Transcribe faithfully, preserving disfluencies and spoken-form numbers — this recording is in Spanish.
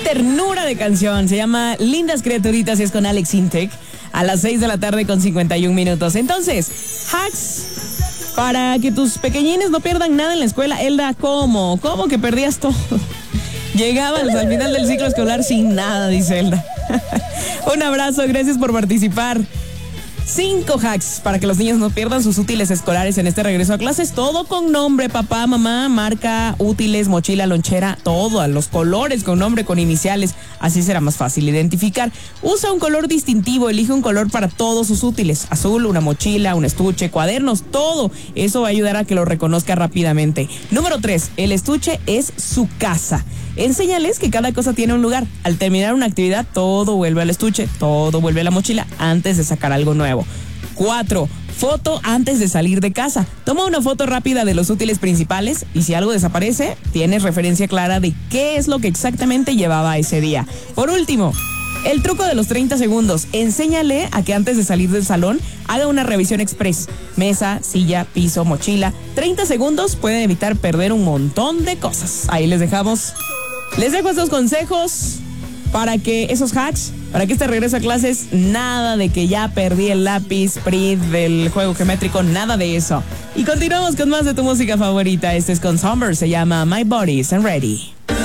ternura de canción. Se llama Lindas Criaturitas y es con Alex Intec a las seis de la tarde con cincuenta y un minutos. Entonces, hacks para que tus pequeñines no pierdan nada en la escuela. Elda, ¿cómo? ¿Cómo que perdías todo? Llegabas al final del ciclo escolar sin nada, dice Elda. Un abrazo, gracias por participar. Cinco hacks para que los niños no pierdan sus útiles escolares en este regreso a clases. Todo con nombre, papá, mamá, marca, útiles, mochila, lonchera, todo a los colores con nombre, con iniciales. Así será más fácil identificar. Usa un color distintivo, elige un color para todos sus útiles. Azul, una mochila, un estuche, cuadernos, todo. Eso va a ayudar a que lo reconozca rápidamente. Número tres, el estuche es su casa. Enséñales que cada cosa tiene un lugar. Al terminar una actividad, todo vuelve al estuche, todo vuelve a la mochila antes de sacar algo nuevo. Cuatro, foto antes de salir de casa. Toma una foto rápida de los útiles principales y si algo desaparece, tienes referencia clara de qué es lo que exactamente llevaba ese día. Por último, el truco de los treinta segundos. Enséñale a que antes de salir del salón haga una revisión express. Mesa, silla, piso, mochila. treinta segundos pueden evitar perder un montón de cosas. Ahí les dejamos. Les dejo estos consejos para que esos hacks, para que este regreso a clases, nada de que ya perdí el lápiz, print del juego geométrico, nada de eso. Y continuamos con más de tu música favorita. Este es con Summer, se llama My Body Isn't Ready.